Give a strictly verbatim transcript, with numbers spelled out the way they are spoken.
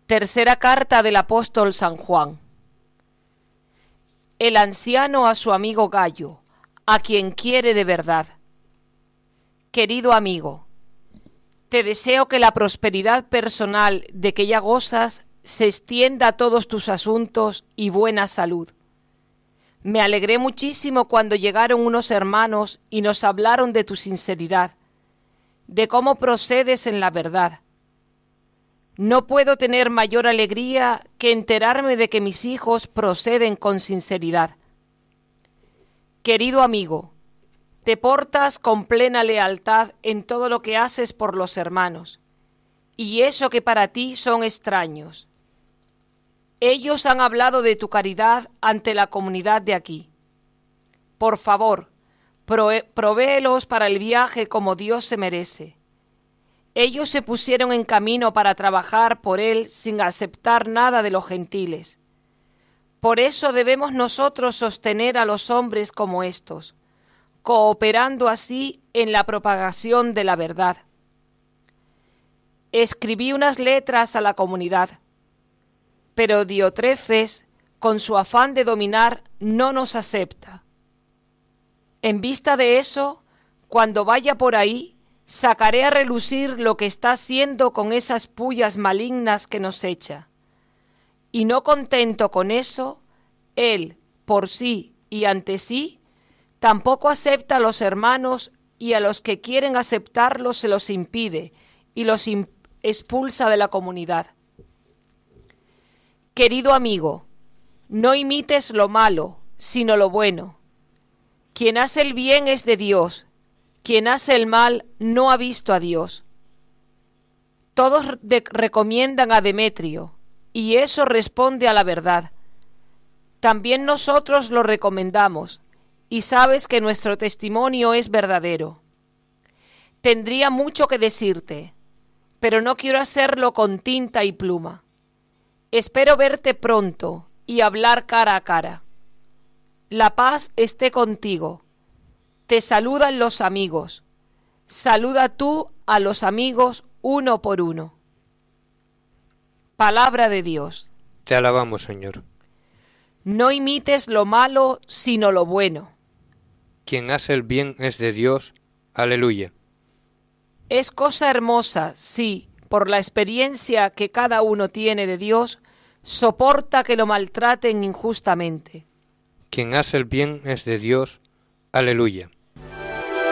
Tercera carta del apóstol San Juan. El anciano a su amigo Gayo, a quien quiere de verdad. Querido amigo, te deseo que la prosperidad personal de que ya gozas se extienda a todos tus asuntos y buena salud. Me alegré muchísimo cuando llegaron unos hermanos y nos hablaron de tu sinceridad, de cómo procedes en la verdad. No puedo tener mayor alegría que enterarme de que mis hijos proceden con sinceridad. Querido amigo, te portas con plena lealtad en todo lo que haces por los hermanos, y eso que para ti son extraños. Ellos han hablado de tu caridad ante la comunidad de aquí. Por favor, provéelos para el viaje como Dios se merece. Ellos se pusieron en camino para trabajar por él sin aceptar nada de los gentiles. Por eso debemos nosotros sostener a los hombres como estos, cooperando así en la propagación de la verdad. Escribí unas letras a la comunidad, pero Diotrefes, con su afán de dominar, no nos acepta. En vista de eso, cuando vaya por ahí, sacaré a relucir lo que está haciendo con esas pullas malignas que nos echa. Y no contento con eso, él, por sí y ante sí, tampoco acepta a los hermanos y a los que quieren aceptarlos se los impide y los expulsa de la comunidad. Querido amigo, no imites lo malo, sino lo bueno. Quien hace el bien es de Dios. Quien hace el mal no ha visto a Dios. Todos de- recomiendan a Demetrio, y eso responde a la verdad. También nosotros lo recomendamos, y sabes que nuestro testimonio es verdadero. Tendría mucho que decirte, pero no quiero hacerlo con tinta y pluma. Espero verte pronto y hablar cara a cara. La paz esté contigo. Te saludan los amigos. Saluda tú a los amigos uno por uno. Palabra de Dios. Te alabamos, Señor. No imites lo malo, sino lo bueno. Quien hace el bien es de Dios. Aleluya. Es cosa hermosa, sí, por la experiencia que cada uno tiene de Dios, soporta que lo maltraten injustamente. Quien hace el bien es de Dios. Aleluya.